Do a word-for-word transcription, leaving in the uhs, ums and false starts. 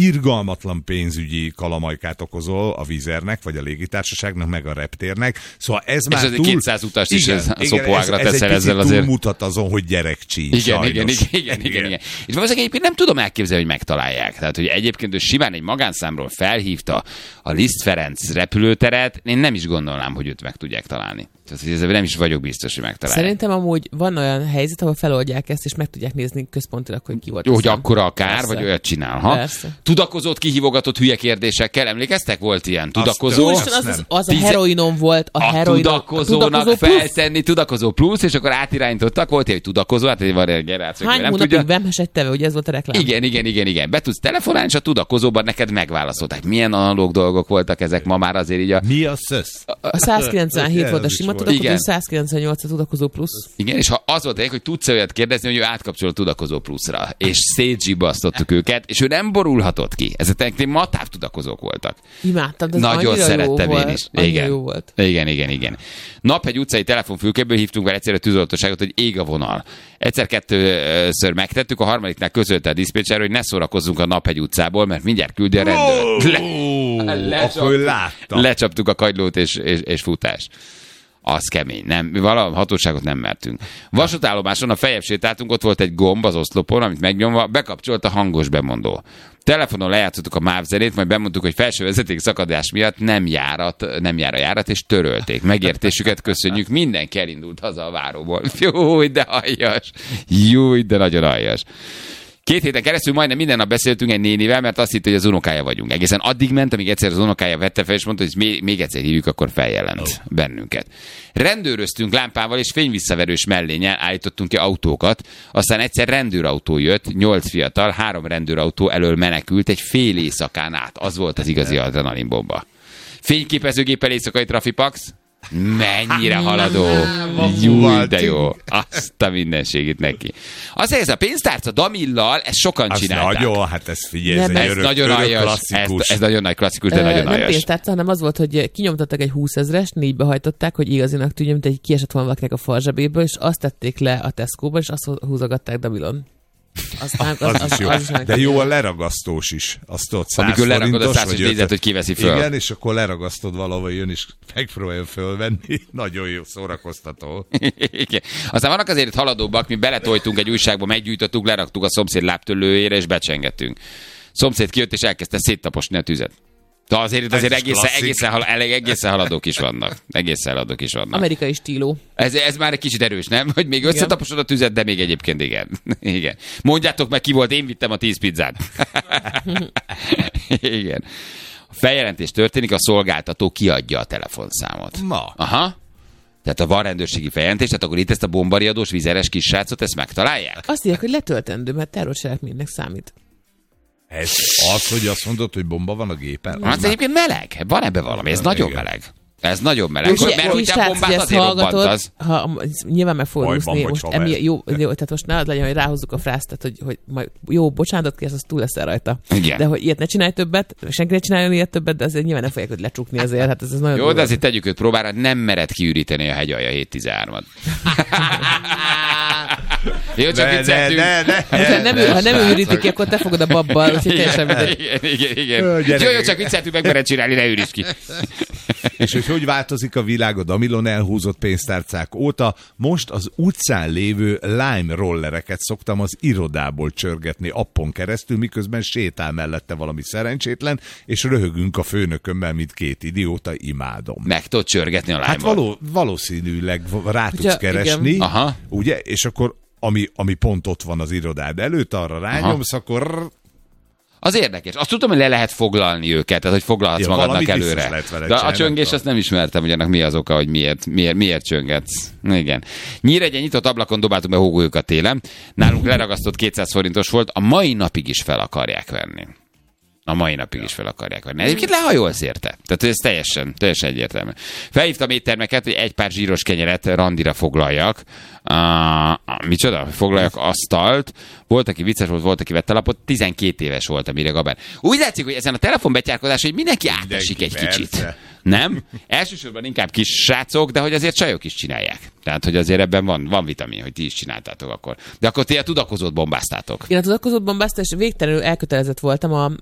irgalmatlan pénzügyi kalamajkát okozol a Vizernek, vagy a légitársaságnak, meg a reptérnek. Szóval ez és már ez túl... kétszáz utast is ez a szopóágra ez, ez teszel egy ezzel picit azért. mutat azon, hogy gyerekcsíny. Igen, igen, igen, igen, igen, igen. És valószínűleg egyébként nem tudom elképzelni, hogy megtalálják. Tehát, hogy egyébként ő simán egy magánszámról felhívta a Liszt Ferenc repülőteret, én nem is gondolnám, hogy őt meg tudják találni. Tehát ezzel nem is vagyok biztos, hogy megtalálják. Szerintem amúgy van olyan helyzet, ahol feloldják ezt, és meg tudják nézni központilag, hogy ki volt. Jó, hogy akkora a kár, vagy olyat csinál. Ha? Persze. Tudakozót kihívogatott hülye kérdésekkel, emlékeztek? Volt ilyen tudakozó. Az, az, az, az a heroinon volt. A, a heroinon, tudakozónak a tudakozó feltenni tudakozó plusz, és akkor átirányítottak. Volt egy tudakozó, hát egy van egy generáció. Hány hónapig vemhesedteve, hogy ez volt a reklám? Igen, igen, igen, igen. Be tudsz telefonálni, és a tudakozóban neked megválaszolták. Milyen analóg dolgok voltak ezek ma már azért így a... Mi a szösz? A százkilencvenhét volt a sima tudakozó, százkilencvennyolc a tudakozó plusz. Igen, és ha az volt egy, hogy tudsz olyat kérdezni, hogy ő átkapcsol a tudakozó pluszra, és szétzsibasztottuk őket, és ő nem borulhatott ki. Ezek matáv tudakozók voltak. Imádtam, de ez nagyon szerettem jó én volt. is. Igen. Jó volt. igen, igen, igen. Naphegy utcai telefonfülkéből hívtunk vele egyszerre tűzoltóságot, hogy ég a vonal. Egyszer-kettőször megtettük, a harmadiknál közölte a diszpécser, hogy ne szórakozzunk a Naphegy utcából, mert mindjárt küldi a rendőr. Le, lecsaptuk, lecsaptuk a kagylót és, és, és futást. Az kemény, nem? Mi valami hatóságot nem mertünk. Vasútállomáson a feljebb sétáltunk, ott volt egy gomb az oszlopon, amit megnyomva bekapcsolt a hangos bemondó. Telefonon lejátszottuk a MÁV zenét, majd bemondtuk, hogy felső vezeték szakadás miatt nem, járat, nem jár a járat, és törölték. Megértésüket köszönjük, mindenki elindult haza a váróból. Júj, de aljas! Júj, de nagyon aljas! Két héten keresztül majdnem minden nap beszéltünk egy nénivel, mert azt hitt, hogy az unokája vagyunk. Egészen addig ment, amíg egyszer az unokája vette fel, és mondta, hogy még, még egyszer hívjuk, akkor feljelent oh. bennünket. Rendőröztünk lámpával, és fényvisszaverős mellénnyel állítottunk ki autókat. Aztán egyszer rendőrautó jött, nyolc fiatal, három rendőrautó elől menekült egy fél éjszakán át. Az volt az igazi adrenalinbomba. Fényképezőgéppel éjszakai trafipax. Mennyire haladó. Júj, de jó. Azt a mindenségét neki. Azt ez a pénztárca Damillal, ezt sokan az csinálták. Nagyon, hát ez figyelj, ez, ez egy örök, nagyon örök aljas, klasszikus. Ez, ez nagyon nagy klasszikus, de Ö, nagyon nem aljas. Nem pénztárca, hanem az volt, hogy kinyomtattak egy húszezrest, négybe hajtották, hogy igazinak tűnjön, mint egy kiesett volna valakinek a farzsebéből, és azt tették le a Tesco-ba, és azt húzogatták Damillon. Aztán, az, az, az, az jó. Az is de jó a leragasztós is. Azt ott száz amikor leragod a száz forintos, hogy kiveszi föl. Igen, és akkor leragasztod valahol, jön és megpróbálja fölvenni. Nagyon jó, szórakoztató. Igen. Aztán vannak azért haladóbbak, mi beletoltunk egy újságba, meggyújtottuk, leraktuk a szomszéd lábtörlőjére, és becsengettünk. Szomszéd kijött, és elkezdte széttaposni a tüzet. De azért, azért egészen, egészen, hal, egészen haladók is vannak. Egészen haladók is vannak. Amerikai stíló. Ez, ez már egy kicsit erős, nem? Hogy még összetaposod a tüzet, de még egyébként igen. igen. Mondjátok meg, ki volt, én vittem a tíz pizzát. igen. A feljelentés történik, a szolgáltató kiadja a telefonszámot. Ma. Aha. Tehát ha van rendőrségi feljelentés, tehát akkor itt ezt a bombariadós vizeres kissrácot, ezt megtalálják? Azt írják, hogy letöltendő, mert terrorcselekménynek számít. Ez az, hogy azt mondod, hogy bomba van a gépen? Hát egyébként meleg. Van ebben valami. Ez ja, nagyon igen. meleg. Ez nagyon meleg. Jó, Mert hogy a bombát azért robbantasz. Ha, nyilván meg fogod úszni. Most vagy emi, jó, jó, tehát most ne az legyen, hogy ráhozzuk a frászt, tehát, hogy, hogy majd, jó, bocsánatot kérsz, az túl leszel rajta. Igen. De hogy ilyet ne csinálj többet, senki ne csináljon ilyet többet, de azért nyilván nem fogják őt lecsukni azért. Hát ez, ez nagyon jó, durva. de azért tegyük őt próbára, nem mered kiüríteni a hegyalja hét tizenhármat. Jó, csak vicceltünk. Ha nem őrítik ki, akkor te fogod a babbal, úgyhogy teljesen mindegy. Igen, igen, igen. Jó, jó, csak vicceltünk, meg mered csinálni, ne őríts ki. És hogy hogy változik a világ a Damillon elhúzott pénztárcák óta? Most az utcán lévő Lime rollereket szoktam az irodából csörgetni appon keresztül, miközben sétál mellette valami szerencsétlen, és röhögünk a főnökömmel, mint két idióta, imádom. Meg tudod csörgetni a Lime-ot? Hát való, valószínűleg rá tudsz ja, keresni, Aha. ugye? És akkor ami, ami pont ott van az irodád előtt, arra rányomsz, aha, akkor... Az érdekes. Azt tudom, hogy le lehet foglalni őket, tehát hogy foglalhatsz ja, magadnak előre. De a csöngés, azt nem ismertem, hogy annak mi az oka, hogy miért, miért, miért csöngetsz. Igen. Nyíregyen nyitott ablakon dobáltunk be hógolyokat télen. Nálunk leragasztott kétszáz forintos volt, a mai napig is fel akarják venni. A mai napig is fel akarják venni. Egyébként lehajolsz érte. Tehát ez teljesen, teljesen egyértelmű. Felhívtam éttermeket, hogy egy pár zsíros kenyeret randira foglaljak. Uh, micsoda? Foglaljak asztalt. Volt, aki vicces volt, volt, aki vette lapot. tizenkét éves volt a mire Gabán. Úgy látszik, hogy ezen a telefonbetyárkodás, hogy mindenki átesik egy persze. Kicsit. Nem? Elsősorban inkább kis srácok, de hogy azért csajok is csinálják. Tehát, hogy azért ebben van, van vitamin, hogy ti is csináltátok akkor. De akkor ti a tudakozót bombáztátok. Én a tudakozót bombáztam, és végtelenül elkötelezett voltam a,